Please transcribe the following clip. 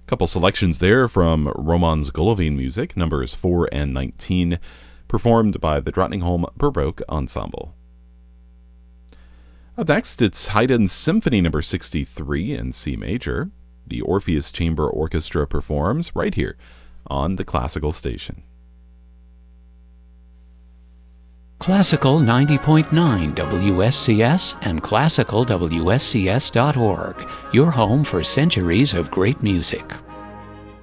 Couple selections there from Romans Golovin music, numbers 4 and 19, performed by the Drottningholm Baroque Ensemble. Up next, it's Haydn Symphony number 63 in C major. The Orpheus Chamber Orchestra performs right here on the Classical Station. Classical 90.9 WSCS and classicalwscs.org, your home for centuries of great music.